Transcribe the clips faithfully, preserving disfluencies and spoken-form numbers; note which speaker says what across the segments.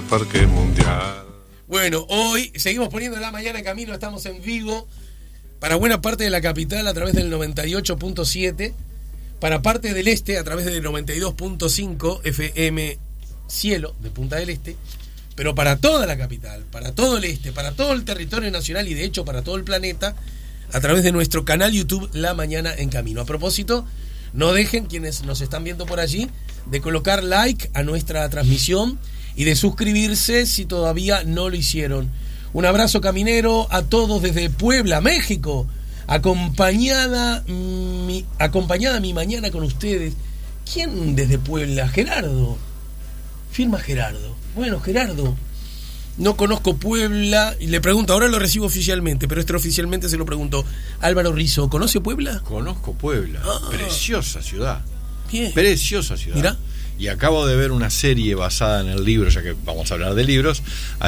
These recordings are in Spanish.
Speaker 1: Parque Mundial.
Speaker 2: Bueno, hoy seguimos poniendo la mañana en camino, estamos en vivo para buena parte de la capital a través del noventa y ocho punto siete, para parte del este a través del noventa y dos punto cinco F M Cielo de Punta del Este, pero para toda la capital, para todo el este, para todo el territorio nacional y de hecho para todo el planeta, a través de nuestro canal YouTube La Mañana en Camino. A propósito, no dejen, quienes nos están viendo por allí, de colocar like a nuestra transmisión y de suscribirse si todavía no lo hicieron. Un abrazo caminero a todos desde Puebla, México, acompañada mi, acompañada mi mañana con ustedes. ¿Quién desde Puebla? Gerardo. Firma Gerardo. Bueno, Gerardo, no conozco Puebla y le pregunto, ahora lo recibo oficialmente, pero extraoficialmente se lo pregunto. Álvaro Rizzo, ¿conoce Puebla?
Speaker 3: Conozco Puebla, ah, preciosa ciudad.
Speaker 2: Bien.
Speaker 3: Preciosa ciudad.
Speaker 2: Mirá.
Speaker 3: Y acabo de ver una serie basada en el libro, ya que vamos a hablar de libros.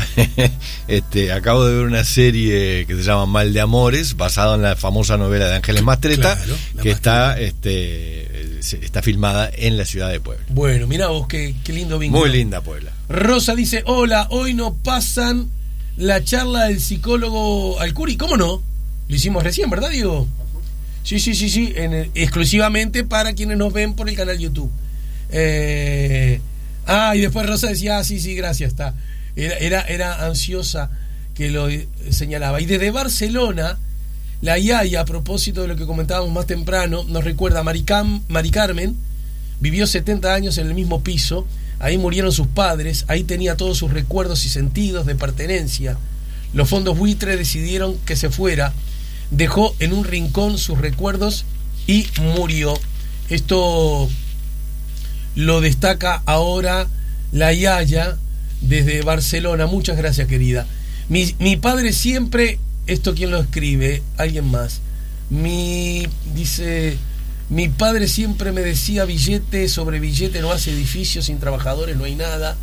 Speaker 3: este, acabo de ver una serie que se llama Mal de Amores, basada en la famosa novela de Ángeles Mastretta, claro, que está, este, está filmada en la ciudad de Puebla.
Speaker 2: Bueno, mirá vos, qué, qué lindo vínculo.
Speaker 3: Muy linda Puebla.
Speaker 2: Rosa dice, hola, hoy no pasan la charla del psicólogo Alcuri. ¿Cómo no? Lo hicimos recién, ¿verdad, Diego? Sí, sí, sí, sí, en el, exclusivamente para quienes nos ven por el canal YouTube. Eh, ah, y después Rosa decía, ah, sí, sí, gracias, está. Era, era, era ansiosa que lo señalaba. Y desde Barcelona, la Yaya, a propósito de lo que comentábamos más temprano, nos recuerda, Mari, Cam, Mari Carmen vivió setenta años en el mismo piso, ahí murieron sus padres, ahí tenía todos sus recuerdos y sentidos de pertenencia. Los fondos buitre decidieron que se fuera, dejó en un rincón sus recuerdos y murió. Esto lo destaca ahora la Yaya desde Barcelona. Muchas gracias, querida. Mi, mi padre siempre, esto quién lo escribe, alguien más. Mi, dice, mi padre siempre me decía, billete sobre billete no hace edificios, sin trabajadores no hay nada.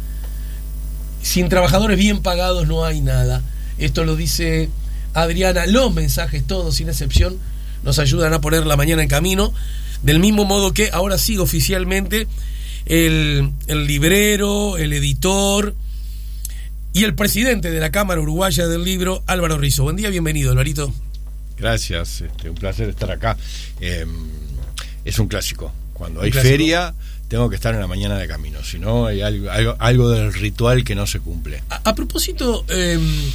Speaker 2: Sin trabajadores bien pagados no hay nada. Esto lo dice Adriana. Los mensajes, todos sin excepción, nos ayudan a poner la mañana en camino. Del mismo modo que ahora sigo oficialmente El, el librero, el editor y el presidente de la Cámara Uruguaya del Libro, Álvaro Rizzo. Buen día, bienvenido, Alvarito.
Speaker 3: Gracias, este, un placer estar acá. Eh, es un clásico. Cuando hay
Speaker 2: clásico?
Speaker 3: feria, tengo que estar en la mañana de camino. Si no, hay algo, algo, algo del ritual que no se cumple.
Speaker 2: A, a propósito, eh,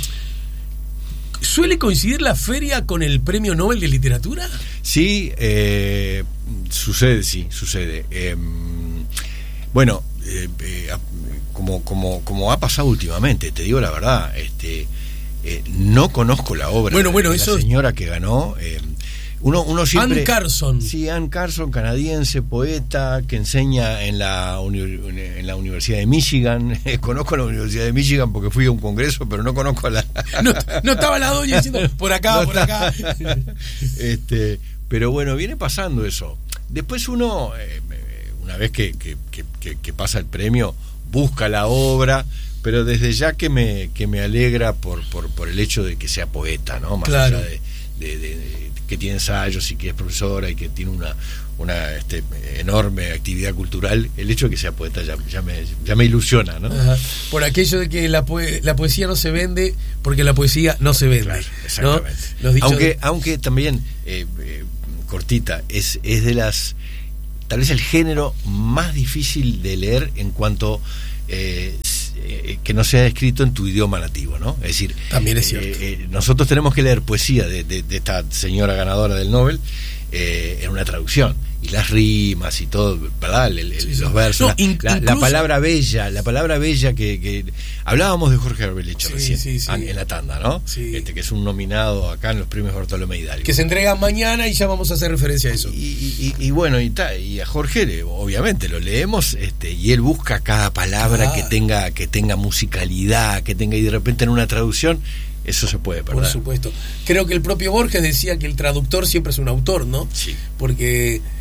Speaker 2: ¿suele coincidir la feria con el Premio Nobel de Literatura?
Speaker 3: Sí, eh, sucede, sí, sucede. Eh, Bueno, eh, eh, como, como, como ha pasado últimamente, te digo la verdad, este, eh, no conozco la obra
Speaker 2: bueno, bueno,
Speaker 3: de
Speaker 2: eso
Speaker 3: la señora que ganó. Eh, uno, uno siempre,
Speaker 2: Anne Carson.
Speaker 3: Sí, Anne Carson, canadiense, poeta, que enseña en la, uni, en la Universidad de Michigan. conozco la Universidad de Michigan porque fui a un congreso, pero no conozco a la...
Speaker 2: no, no estaba la doña diciendo, por acá, no por está... acá.
Speaker 3: este, pero bueno, viene pasando eso. Después uno... Eh, una vez que, que, que, que pasa el premio, busca la obra, pero desde ya que me, que me alegra por, por, por el hecho de que sea poeta, ¿no? Más
Speaker 2: claro.
Speaker 3: allá de, de, de, de que tiene ensayos y que es profesora y que tiene una, una este, enorme actividad cultural, el hecho de que sea poeta ya, ya, me, ya me ilusiona, ¿no?
Speaker 2: Ajá. Por aquello de que la, poe- la poesía no se vende, porque la poesía no se vende.
Speaker 3: Claro, exactamente.
Speaker 2: ¿No? Los
Speaker 3: aunque,
Speaker 2: de... aunque
Speaker 3: también, eh, eh, cortita, es, es de las... tal vez el género más difícil de leer en cuanto eh, que no sea escrito en tu idioma nativo, ¿no? Es decir,
Speaker 2: también es cierto.
Speaker 3: Eh, eh, nosotros tenemos que leer poesía de, de, de esta señora ganadora del Nobel eh, en una traducción, y las rimas y todo, ¿verdad? El, el, sí, sí. Los versos, no, in, la, incluso... la palabra bella, la palabra bella que, que hablábamos de Jorge Arbelecho sí, recién sí, sí. en la tanda, ¿no?
Speaker 2: Sí.
Speaker 3: Este, que es un nominado acá en los premios Bartolomé Hidalgo.
Speaker 2: Que se entrega mañana y ya vamos a hacer referencia a eso.
Speaker 3: Y, y, y, y bueno, y, ta, y a Jorge, obviamente, lo leemos, este, y él busca cada palabra ah. que tenga, que tenga musicalidad, que tenga, y de repente en una traducción, eso se puede perder.
Speaker 2: Por supuesto. Creo que el propio Borges decía que el traductor siempre es un autor, ¿no?
Speaker 3: Sí.
Speaker 2: Porque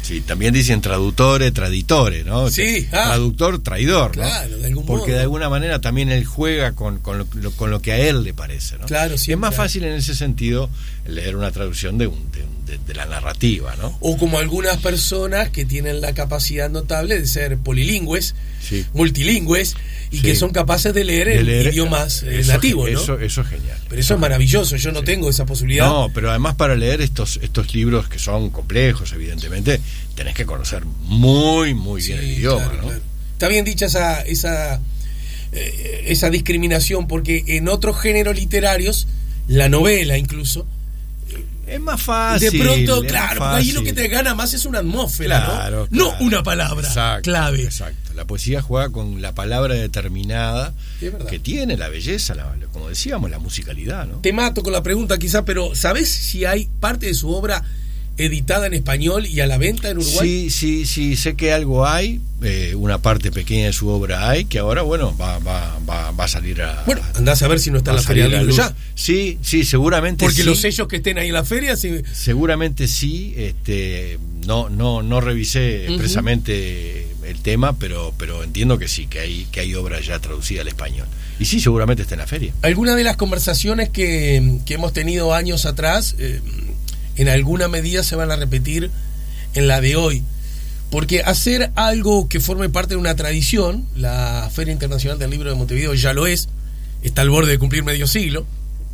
Speaker 3: Sí, también dicen traductore, traditore, ¿no?
Speaker 2: Sí, ah,
Speaker 3: traductor, traidor, ¿no?
Speaker 2: Claro, de algún
Speaker 3: Porque
Speaker 2: modo.
Speaker 3: de alguna manera también él juega con, con, lo, con lo que a él le parece, ¿no?
Speaker 2: Claro, sí.
Speaker 3: Es más
Speaker 2: claro.
Speaker 3: fácil en ese sentido leer una traducción de, un, de, un, de, de la narrativa, ¿no?
Speaker 2: O como algunas personas que tienen la capacidad notable de ser polilingües,
Speaker 3: sí.
Speaker 2: multilingües, y
Speaker 3: sí.
Speaker 2: que son capaces de leer, de
Speaker 3: de leer
Speaker 2: en idiomas eh,
Speaker 3: eso,
Speaker 2: nativos, ¿no?
Speaker 3: Eso, eso es genial.
Speaker 2: Pero eso es maravilloso, yo no
Speaker 3: sí.
Speaker 2: tengo esa posibilidad.
Speaker 3: No, pero además para leer estos, estos libros que son complejos, evidentemente, tenés que conocer muy, muy bien
Speaker 2: Sí,
Speaker 3: el idioma,
Speaker 2: claro,
Speaker 3: ¿no?
Speaker 2: claro. Está bien dicha esa, esa, eh, esa discriminación, porque en otros géneros literarios, la novela incluso,
Speaker 3: es más fácil.
Speaker 2: de pronto,
Speaker 3: es
Speaker 2: claro,
Speaker 3: más
Speaker 2: porque ahí
Speaker 3: fácil.
Speaker 2: lo que te gana más es una atmósfera,
Speaker 3: Claro,
Speaker 2: ¿no?
Speaker 3: claro.
Speaker 2: No una palabra
Speaker 3: Exacto,
Speaker 2: clave.
Speaker 3: Exacto. La poesía juega con la palabra determinada
Speaker 2: Sí, es verdad.
Speaker 3: que tiene la belleza, la, como decíamos, la musicalidad, ¿no?
Speaker 2: Te mato con la pregunta quizá, pero ¿sabés si hay parte de su obra editada en español y a la venta en Uruguay?
Speaker 3: Sí, sí, sí, sé que algo hay, eh, una parte pequeña de su obra hay, que ahora, bueno, va, va, va, va a salir a...
Speaker 2: Bueno, andás a ver si no está en
Speaker 3: va
Speaker 2: la
Speaker 3: a
Speaker 2: Feria
Speaker 3: salir
Speaker 2: del
Speaker 3: a
Speaker 2: Libro
Speaker 3: luz.
Speaker 2: ya.
Speaker 3: Sí, sí, seguramente
Speaker 2: Porque
Speaker 3: sí.
Speaker 2: los sellos que estén ahí en la feria, sí.
Speaker 3: Seguramente sí, este, no, no, no revisé
Speaker 2: Uh-huh.
Speaker 3: expresamente el tema, pero, pero entiendo que sí, que hay, que hay obra ya traducida al español. Y sí, seguramente está en la feria.
Speaker 2: Algunas de las conversaciones que, que hemos tenido años atrás, eh, en alguna medida se van a repetir en la de hoy. Porque hacer algo que forme parte de una tradición, la Feria Internacional del Libro de Montevideo ya lo es, está al borde de cumplir medio siglo,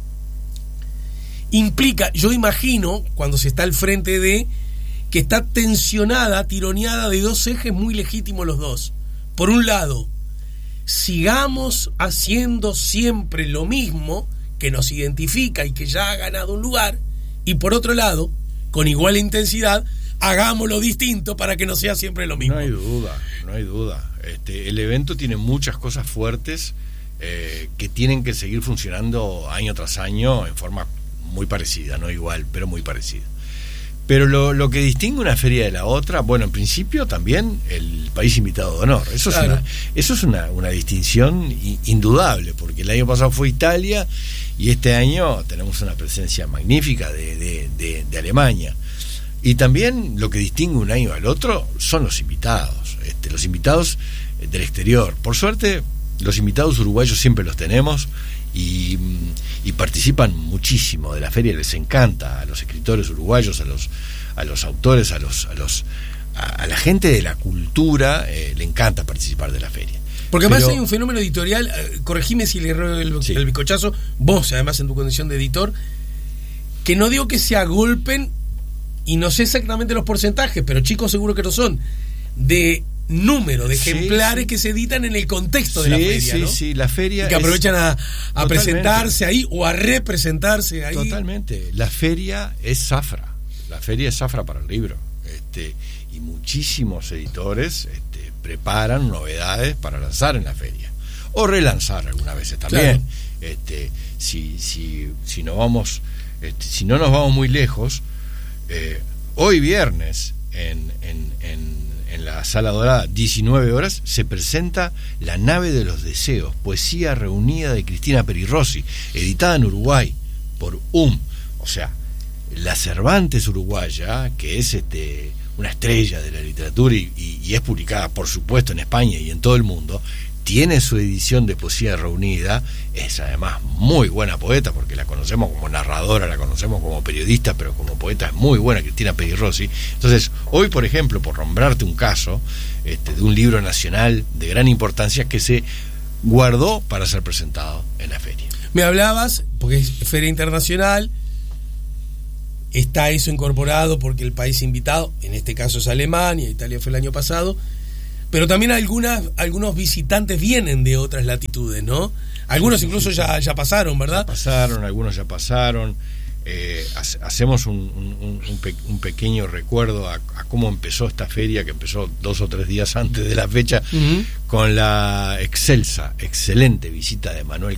Speaker 2: implica, yo imagino, cuando se está al frente de, que está tensionada, tironeada de dos ejes muy legítimos los dos. Por un lado, sigamos haciendo siempre lo mismo que nos identifica y que ya ha ganado un lugar, y por otro lado, con igual intensidad, hagámoslo distinto para que no sea siempre lo mismo.
Speaker 3: No hay duda, no hay duda. Este, el evento tiene muchas cosas fuertes eh, que tienen que seguir funcionando año tras año en forma muy parecida, no igual, pero muy parecida. Pero lo, lo que distingue una feria de la otra, bueno, en principio también el país invitado de honor. Eso
Speaker 2: Claro.
Speaker 3: es una, eso es una, una distinción indudable, porque el año pasado fue Italia y este año tenemos una presencia magnífica de, de, de, de Alemania. Y también lo que distingue un año al otro son los invitados, este, los invitados del exterior. Por suerte, los invitados uruguayos siempre los tenemos y, y participan muchísimo de la feria, les encanta a los escritores uruguayos, a los, a los autores, a los, a los, a, a la gente de la cultura, eh, le encanta participar de la feria.
Speaker 2: Porque además
Speaker 3: Pero,
Speaker 2: hay un fenómeno editorial, eh, corregime si le erro el,
Speaker 3: Sí.
Speaker 2: el bizcochazo, vos además en tu condición de editor, que no digo que se agolpen, y no sé exactamente los porcentajes, pero chicos seguro que no son, de número de
Speaker 3: Sí,
Speaker 2: ejemplares
Speaker 3: sí.
Speaker 2: que se editan en el contexto de
Speaker 3: sí,
Speaker 2: la feria,
Speaker 3: sí,
Speaker 2: ¿no?
Speaker 3: sí, la feria
Speaker 2: Y que
Speaker 3: es-
Speaker 2: aprovechan a, a
Speaker 3: Totalmente.
Speaker 2: presentarse ahí o a representarse ahí.
Speaker 3: Totalmente. La feria es zafra. La feria es zafra para el libro. Este, y muchísimos editores este, preparan novedades para lanzar en la feria. O relanzar algunas veces también.
Speaker 2: Claro.
Speaker 3: Este, si, si, si no vamos, este, si no nos vamos muy lejos, eh, hoy viernes en, en, en en la Sala Dorada, diecinueve horas, se presenta La nave de los deseos, poesía reunida de Cristina Perirossi, editada en Uruguay por U M. O sea, la Cervantes uruguaya, que es este una estrella de la literatura y, y, y es publicada, por supuesto, en España y en todo el mundo, tiene su edición de poesía reunida. Es además muy buena poeta, porque la conocemos como narradora, la conocemos como periodista, pero como poeta es muy buena, Cristina Perirossi. Entonces, hoy, por ejemplo, por nombrarte un caso este, de un libro nacional de gran importancia que se guardó para ser presentado en la feria.
Speaker 2: Me hablabas, porque es Feria Internacional, está eso incorporado porque el país invitado, en este caso es Alemania, Italia fue el año pasado, pero también algunas, algunos visitantes vienen de otras latitudes, ¿no? Algunos
Speaker 3: Sí, sí,
Speaker 2: incluso
Speaker 3: sí,
Speaker 2: ya, ya pasaron, ¿verdad?
Speaker 3: Ya pasaron, algunos ya pasaron. Eh, ha- hacemos un, un, un, pe- un pequeño recuerdo a, a cómo empezó esta feria, que empezó dos o tres días antes de la fecha,
Speaker 2: Uh-huh.
Speaker 3: con la excelsa, excelente visita de Manuel